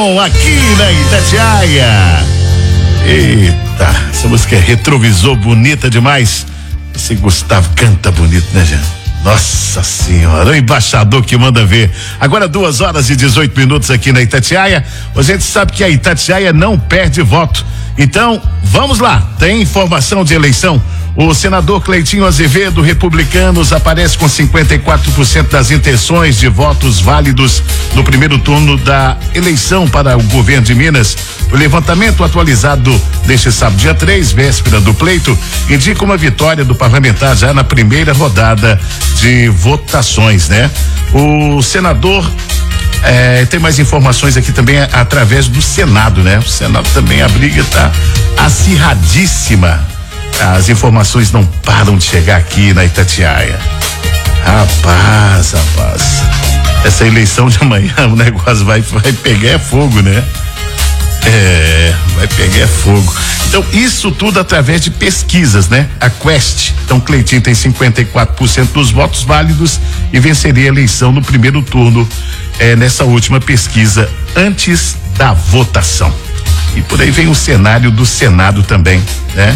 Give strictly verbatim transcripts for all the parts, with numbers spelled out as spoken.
som aqui na Itatiaia. Eita, essa música é retrovisor, bonita demais. Esse Gustavo canta bonito, né, gente? Nossa senhora, o embaixador que manda ver. Agora duas horas e dezoito minutos aqui na Itatiaia. A gente sabe que a Itatiaia não perde voto. Então, vamos lá, tem informação de eleição. O senador Cleitinho Azevedo, Republicanos, aparece com cinquenta e quatro por cento das intenções de votos válidos no primeiro turno da eleição para o governo de Minas. O levantamento atualizado deste sábado, dia três, véspera do pleito, indica uma vitória do parlamentar já na primeira rodada de votações, né? O senador É, tem mais informações aqui também através do Senado, né? O Senado também, a briga tá acirradíssima. As informações não param de chegar aqui na Itatiaia. Rapaz, rapaz. Essa eleição de amanhã, o negócio vai, vai pegar fogo, né? É, vai pegar fogo. Então, isso tudo através de pesquisas, né? A Quest. Então, Cleitinho tem cinquenta e quatro por cento dos votos válidos e venceria a eleição no primeiro turno, é, nessa última pesquisa, antes da votação. E por aí vem o cenário do Senado também, né?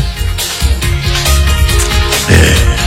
É.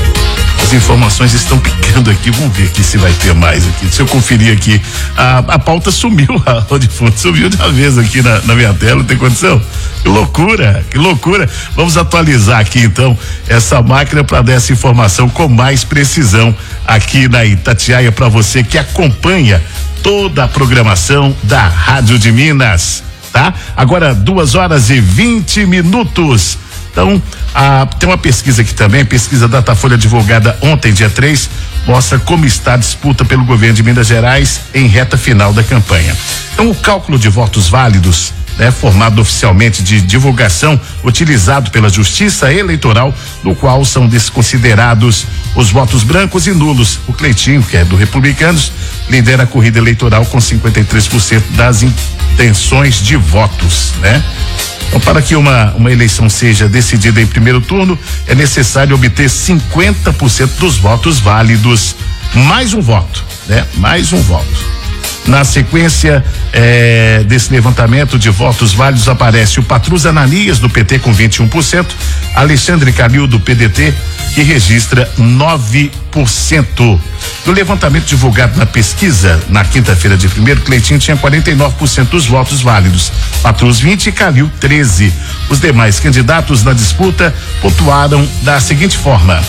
As informações estão picando aqui, vamos ver aqui se vai ter mais aqui. Deixa eu conferir aqui. A, a pauta sumiu, a de fundo, sumiu de uma vez aqui na, na minha tela, tem condição? Que loucura, que loucura. Vamos atualizar aqui então essa máquina para dar essa informação com mais precisão aqui na Itatiaia para você que acompanha toda a programação da Rádio de Minas, tá? Agora duas horas e vinte minutos. Então, a, tem uma pesquisa aqui também, pesquisa Datafolha divulgada ontem, dia três, mostra como está a disputa pelo governo de Minas Gerais em reta final da campanha. Então, o cálculo de votos válidos, né, formado oficialmente de divulgação, utilizado pela Justiça Eleitoral, no qual são desconsiderados os votos brancos e nulos. O Cleitinho, que é do Republicanos, lidera a corrida eleitoral com cinquenta e três por cento das intenções de votos, né? Então, para que uma, uma eleição seja decidida em primeiro turno, é necessário obter cinquenta por cento dos votos válidos, mais um voto, né? Mais um voto. Na sequência eh, desse levantamento de votos válidos aparece o Patrus Ananias do P T com vinte e um por cento, Alexandre Calil do P D T que registra nove por cento. No levantamento divulgado na pesquisa na quinta-feira de primeiro, Cleitinho tinha quarenta e nove por cento dos votos válidos, Patrus vinte e Calil treze. Os demais candidatos na disputa pontuaram da seguinte forma: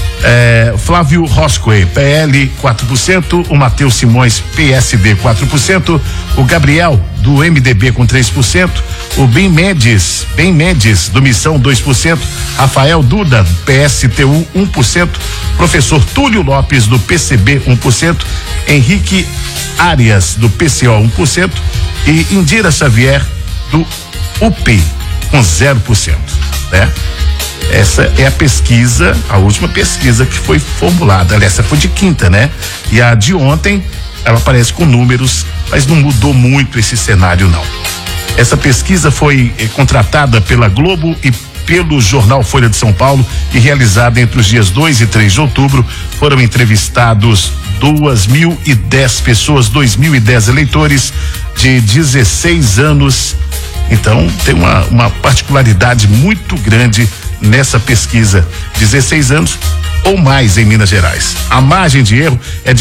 É, Flávio Roscoe, P L quatro por cento, o Matheus Simões, P S D quatro por cento, o Gabriel do M D B com três por cento, o Ben Mendes, Ben Mendes do Missão dois por cento, Rafael Duda, P S T U um por cento, professor Túlio Lopes do P C B um por cento, Henrique Arias do P C O um por cento e Indira Xavier do U P com zero por cento, né? Essa é a pesquisa, a última pesquisa que foi formulada. Aliás, essa foi de quinta, né? E a de ontem, ela aparece com números, mas não mudou muito esse cenário, não. Essa pesquisa foi eh, contratada pela Globo e pelo jornal Folha de São Paulo e realizada entre os dias dois e três de outubro. Foram entrevistados duas mil e dez pessoas, dois mil e dez eleitores de dezesseis anos. Então, tem uma, uma particularidade muito grande nessa pesquisa, dezesseis anos ou mais em Minas Gerais. A margem de erro é de